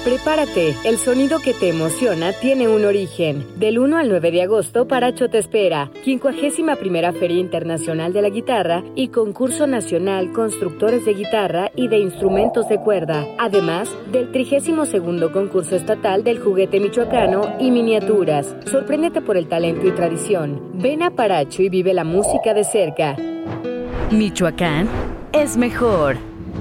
Prepárate, el sonido que te emociona tiene un origen. Del 1 al 9 de agosto, Paracho te espera. 51ª Feria Internacional de la Guitarra y Concurso Nacional Constructores de Guitarra y de Instrumentos de Cuerda. Además del 32º Concurso Estatal del Juguete Michoacano y Miniaturas. Sorpréndete por el talento y tradición. Ven a Paracho y vive la música de cerca. Michoacán es mejor.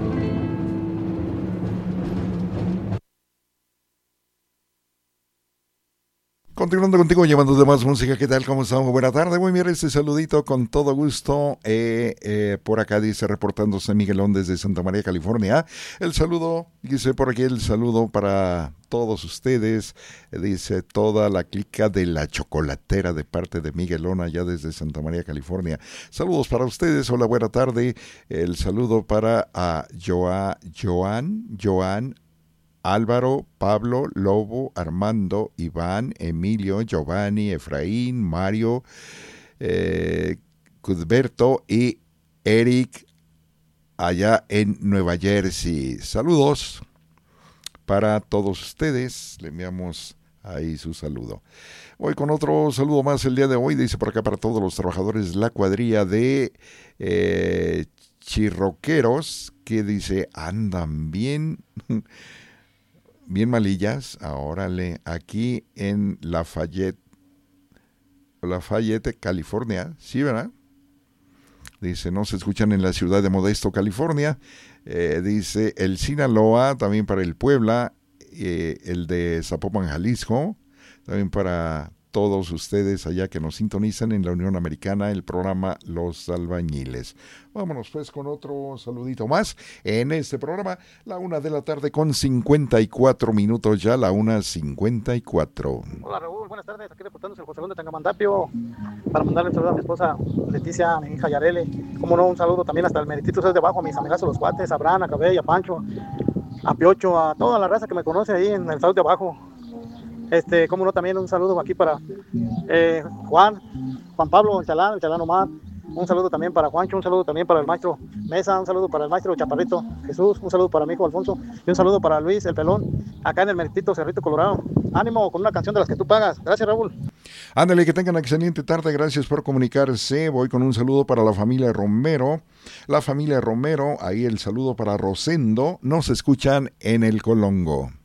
Continuando contigo, llevando de más música, ¿qué tal? ¿Cómo estamos? Buena tarde, voy a enviar este saludito con todo gusto. Por acá dice, reportándose Miguelón desde Santa María, California. El saludo, dice por aquí el saludo para todos ustedes. Dice toda la clica de la chocolatera de parte de Miguelón allá desde Santa María, California. Saludos para ustedes, hola, buena tarde. El saludo para Joan, Álvaro, Pablo, Lobo, Armando, Iván, Emilio, Giovanni, Efraín, Mario, Cudberto y Eric allá en Nueva Jersey. Saludos para todos ustedes. Le enviamos ahí su saludo. Voy con otro saludo más el día de hoy. Dice por acá para todos los trabajadores de la cuadrilla de chirroqueros que dice andan bien... bien malillas, órale, aquí en Lafayette, California, ¿sí, verdad? Dice, no se escuchan en la ciudad de Modesto, California. Dice, el Sinaloa, también para el Puebla, el de Zapopan, Jalisco, también para todos ustedes allá que nos sintonizan en la Unión Americana, el programa Los Albañiles. Vámonos pues con otro saludito más en este programa, la 1:00 con 54 minutos ya, la 1:54. Hola Raúl, buenas tardes, aquí reportándose el José Luis de Tangamandapio, para mandarle un saludo a mi esposa Leticia, a mi hija Yarele, como no, un saludo también hasta el Meritito desde abajo, a mis amigazos los cuates, a Bran, a Cabell, a Pancho, a Piocho, a toda la raza que me conoce ahí en el estado de abajo. Como no, también un saludo aquí para Juan Pablo, el Chalán Omar, un saludo también para Juancho, un saludo también para el maestro Mesa, un saludo para el maestro Chaparrito Jesús, un saludo para mi hijo Alfonso y un saludo para Luis el Pelón, acá en el Meritito Cerrito Colorado. Ánimo con una canción de las que tú pagas. Gracias, Raúl. Ándale, que tengan excelente tarde, gracias por comunicarse. Voy con un saludo para la familia Romero. La familia Romero, ahí el saludo para Rosendo, nos escuchan en el Colongo.